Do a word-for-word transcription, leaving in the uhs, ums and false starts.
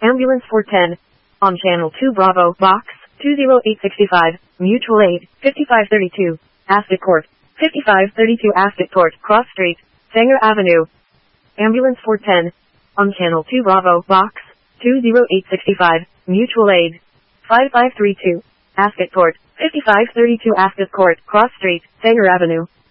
Ambulance four ten. On Channel two Bravo, Box two zero eight six five, Mutual Aid, fifty-five thirty-two, Ascot Court, fifty-five thirty-two Ascot Court, Cross Street, Sanger Avenue. Ambulance four ten. On Channel two Bravo, Box two zero eight six five, Mutual Aid, fifty-five thirty-two, Ascot Court, fifty-five thirty-two Ascot Court, Cross Street, Sanger Avenue.